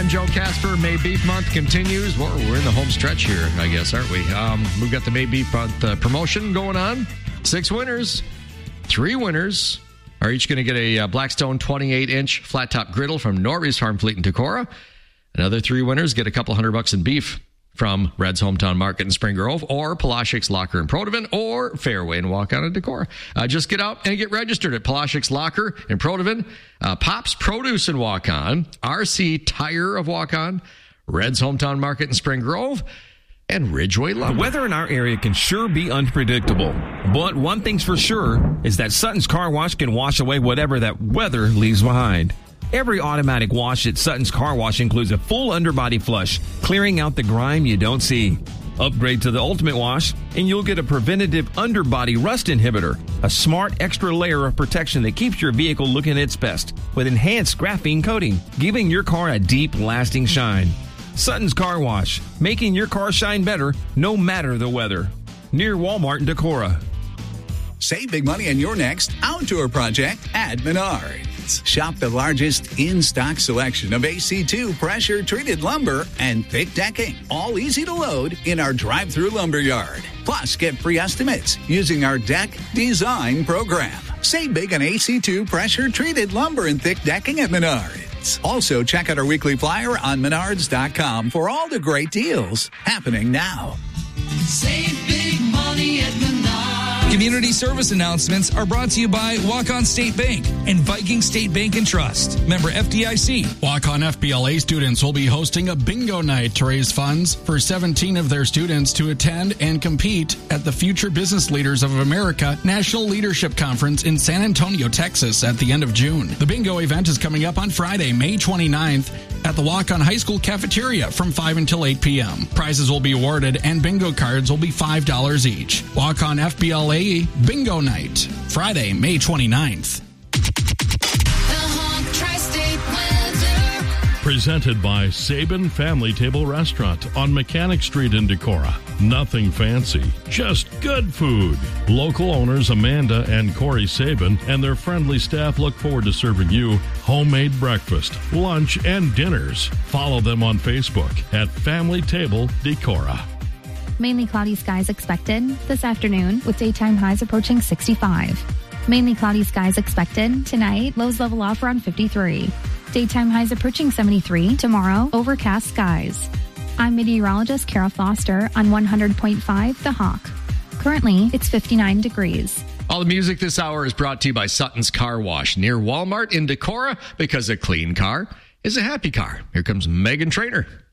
I'm Joe Casper. May Beef Month continues. We're in the home stretch here, I guess, aren't we? We've got the May Beef Month promotion going on. 6 winners. 3 winners are each going to get a Blackstone 28-inch flat-top griddle from Norby's Farm Fleet in Decorah. Another 3 winners get a couple $100 in beef from Red's Hometown Market in Spring Grove, or Palashik's Locker in Protivin, or Fairway and Walk On in Decorah. Just get out and get registered at Palashik's Locker in Protivin, Pop's Produce in Walk On, RC Tire of Walk On, Red's Hometown Market in Spring Grove, and Ridgeway Lumber. The weather in our area can sure be unpredictable, but one thing's for sure is that Sutton's Car Wash can wash away whatever that weather leaves behind. Every automatic wash at Sutton's Car Wash includes a full underbody flush, clearing out the grime you don't see. Upgrade to the Ultimate Wash, and you'll get a preventative underbody rust inhibitor, a smart extra layer of protection that keeps your vehicle looking its best, with enhanced graphene coating, giving your car a deep, lasting shine. Sutton's Car Wash, making your car shine better no matter the weather. Near Walmart in Decorah. Save big money on your next outdoor project at Menards. Shop the largest in-stock selection of AC2 pressure-treated lumber and thick decking, all easy to load in our drive-through lumber yard. Plus, get free estimates using our deck design program. Save big on AC2 pressure-treated lumber and thick decking at Menards. Also, check out our weekly flyer on Menards.com for all the great deals happening now. Save big money at Menards. Community service announcements are brought to you by Walk-On State Bank and Viking State Bank and Trust. Member FDIC. Walk-On FBLA students will be hosting a bingo night to raise funds for 17 of their students to attend and compete at the Future Business Leaders of America National Leadership Conference in San Antonio, Texas at the end of June. The bingo event is coming up on Friday, May 29th at the Walk-On High School cafeteria from 5 until 8 p.m. Prizes will be awarded and bingo cards will be $5 each. Walk-On FBLA Bingo Night, Friday, May 29th. Presented by Sabin Family Table Restaurant on Mechanic Street in Decorah. Nothing fancy, just good food. Local owners Amanda and Corey Sabin and their friendly staff look forward to serving you homemade breakfast, lunch, and dinners. Follow them on Facebook at Family Table Decorah. Mainly cloudy skies expected this afternoon with daytime highs approaching 65. Mainly cloudy skies expected tonight. Lows level off around 53. Daytime highs approaching 73. Tomorrow, overcast skies. I'm meteorologist Kara Foster on 100.5 The Hawk. Currently, it's 59 degrees. All the music this hour is brought to you by Sutton's Car Wash near Walmart in Decorah, because a clean car is a happy car. Here comes Megan Trainor.